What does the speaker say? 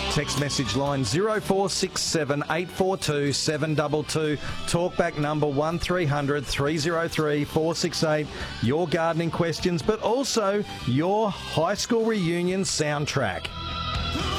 Text message line 0467 842 722. Talkback number 1300 303 468. Your gardening questions, but also your high school reunion soundtrack.